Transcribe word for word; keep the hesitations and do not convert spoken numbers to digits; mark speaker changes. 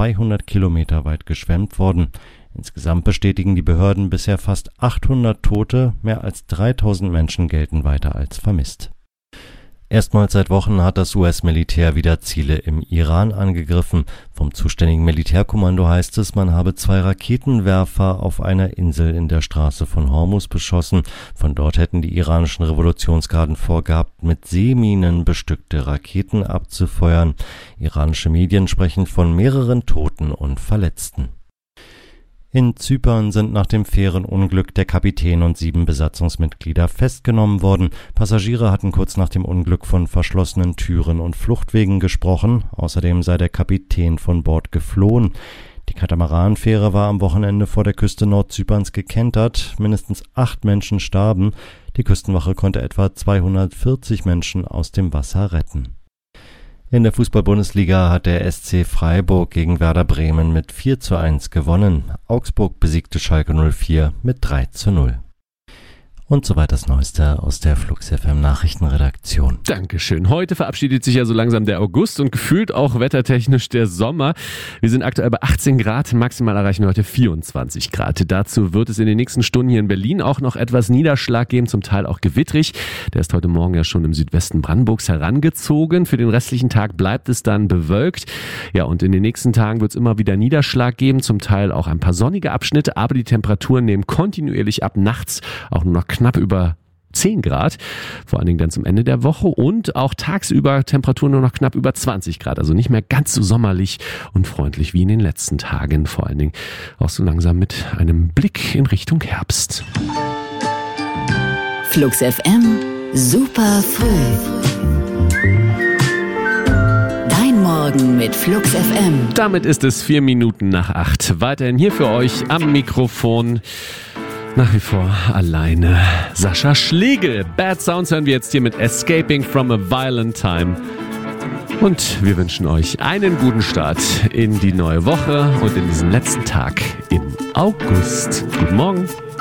Speaker 1: zweihundert Kilometer weit geschwemmt worden. Insgesamt bestätigen die Behörden bisher fast achthundert Tote, mehr als dreitausend Menschen gelten weiter als vermisst. Erstmals seit Wochen hat das U S-Militär wieder Ziele im Iran angegriffen. Vom zuständigen Militärkommando heißt es, man habe zwei Raketenwerfer auf einer Insel in der Straße von Hormuz beschossen. Von dort hätten die iranischen Revolutionsgarden vorgehabt, mit Seeminen bestückte Raketen abzufeuern. Iranische Medien sprechen von mehreren Toten und Verletzten. In Zypern sind nach dem Fährenunglück der Kapitän und sieben Besatzungsmitglieder festgenommen worden. Passagiere hatten kurz nach dem Unglück von verschlossenen Türen und Fluchtwegen gesprochen. Außerdem sei der Kapitän von Bord geflohen. Die Katamaranfähre war am Wochenende vor der Küste Nordzyperns gekentert. Mindestens acht Menschen starben. Die Küstenwache konnte etwa zweihundertvierzig Menschen aus dem Wasser retten. In der Fußball-Bundesliga hat der S C Freiburg gegen Werder Bremen mit vier zu eins gewonnen. Augsburg besiegte Schalke null vier mit drei zu null. Und soweit das Neueste aus der Flux F M Nachrichtenredaktion.
Speaker 2: Dankeschön. Heute verabschiedet sich ja so langsam der August und gefühlt auch wettertechnisch der Sommer. Wir sind aktuell bei achtzehn Grad, maximal erreichen wir heute vierundzwanzig Grad. Dazu wird es in den nächsten Stunden hier in Berlin auch noch etwas Niederschlag geben, zum Teil auch gewittrig. Der ist heute Morgen ja schon im Südwesten Brandenburgs herangezogen. Für den restlichen Tag bleibt es dann bewölkt. Ja, und in den nächsten Tagen wird es immer wieder Niederschlag geben, zum Teil auch ein paar sonnige Abschnitte, aber die Temperaturen nehmen kontinuierlich ab, nachts auch nur noch knapp über zehn Grad, vor allen Dingen dann zum Ende der Woche und auch tagsüber Temperaturen nur noch knapp über zwanzig Grad, also nicht mehr ganz so sommerlich und freundlich wie in den letzten Tagen, vor allen Dingen auch so langsam mit einem Blick in Richtung Herbst.
Speaker 3: Flux F M, super früh. Dein Morgen mit Flux F M.
Speaker 2: Damit ist es vier Minuten nach acht. Weiterhin hier für euch am Mikrofon nach wie vor alleine Sascha Schlegel. Bad Sounds hören wir jetzt hier mit Escaping from a Violent Time. Und wir wünschen euch einen guten Start in die neue Woche und in diesen letzten Tag im August. Guten Morgen.